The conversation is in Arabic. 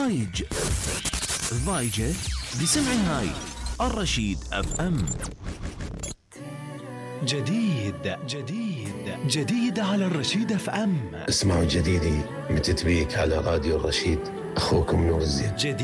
ضايجة بسمع هاي الرشيد اف ام. جديد على الرشيد اف ام. اسمعوا جديدي متتبيك على راديو الرشيد. أخوكم نور الزين.